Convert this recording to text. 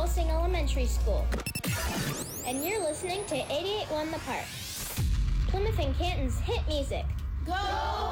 Mulsing Elementary School. And you're listening to 88.1 The Park, Plymouth and Canton's hit music. Go